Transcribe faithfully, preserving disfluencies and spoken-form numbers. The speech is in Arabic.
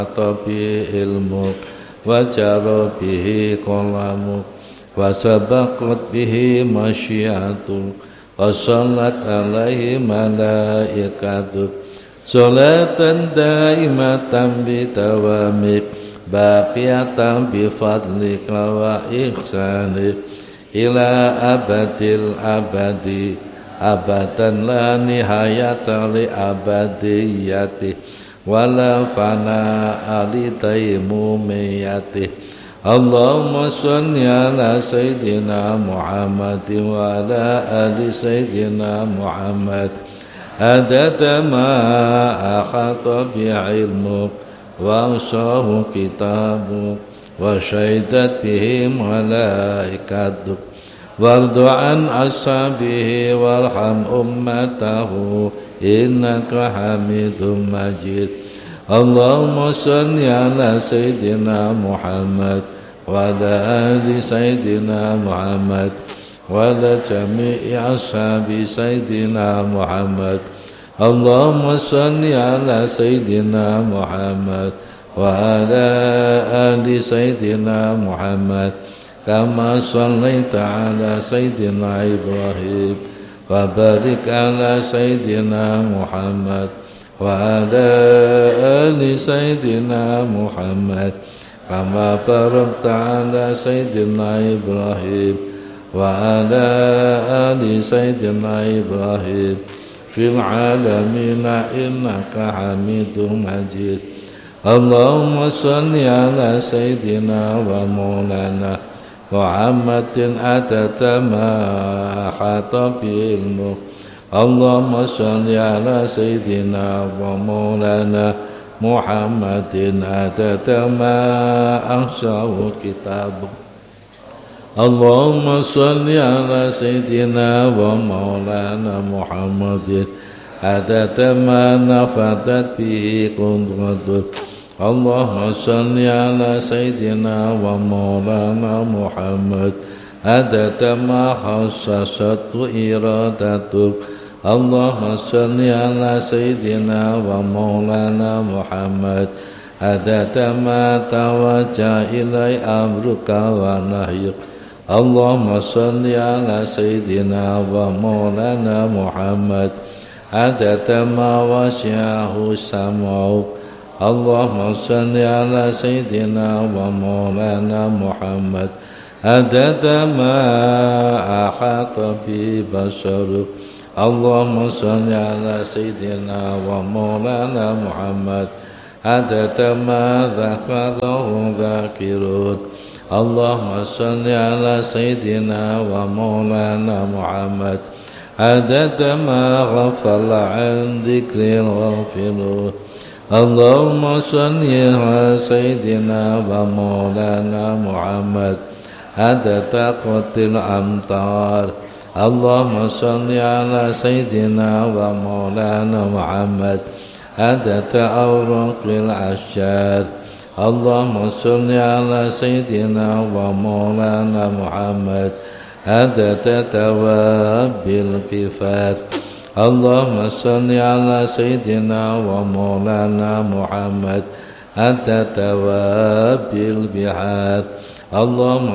به علمك وجرى به قلمك وسبقت به مشيئتك وصلت عليه ملائكتك صلاة دائمة بدوامك باقية بفضلك وإحسانك إلى أبد الأبد أبدا لا نهاية لأبديته ولا فناء لتيموميته. اللهم صل على سيدنا محمد وعلى آل سيدنا محمد عدد ما أحاط بعلمك وأوصاه كتابك وشهدت به ملائكتك. وارض عن أصحابه وارحم أمته إنك حميد مجيد. اللهم صل على سيدنا محمد وعلى آل سيدنا محمد وعلى جميع أصحاب سيدنا محمد. اللهم صل على سيدنا محمد وعلى آل سيدنا محمد كما صليت على سيدنا إبراهيم وبارك على سيدنا محمد وعلى آل سيدنا محمد كما باركت على سيدنا إبراهيم وعلى آل سيدنا إبراهيم في العالمين إنك حميد مجيد. اللهم صل على سيدنا ومولانا محمد عدد ما أحاط بعلمك. اللهم صل على سيدنا ومولانا محمد عدد ما أحصاه كتابك. اللهم صل على سيدنا ومولانا محمد عدد ما نفذت به قدرتك. اللهم صل على سيدنا ومولانا محمد عدد ما خصصت إرادتك. اللهم صل على سيدنا ومولانا محمد عدد ما توجه إلي أمرك ونهيك. اللهم صل على سيدنا ومولانا محمد عدد ما وسعه سمعك. اللهم صل على سيدنا ومولانا محمد عدد ما أحاط به بصرك. اللهم صل على سيدنا ومولانا محمد عدد ما ذكره ذاكرون. اللهم صل على سيدنا ومولانا محمد عدد ما غفل عن ذكر الغافلون. اللهم صل على سيدنا ومولانا محمد عدد قطر الأمطار. اللهم صل على سيدنا ومولانا محمد عدد أوراق الأشجار. اللهم صل على سيدنا ومولانا محمد عدد دواب الكفار. اللهم صل على سيدنا ومولانا محمد عدد دواب البحار. اللهم